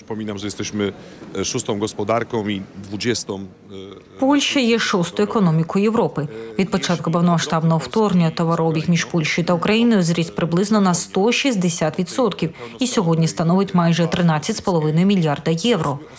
Przypominam, że jesteśmy szóstą gospodarką i 20. Польща є шостою економікою Європи. Від початку повномасштабного вторгнення товарообіг між Польщею та Україною зріс приблизно на 160% і сьогодні становить майже 13,5 мільярда євро.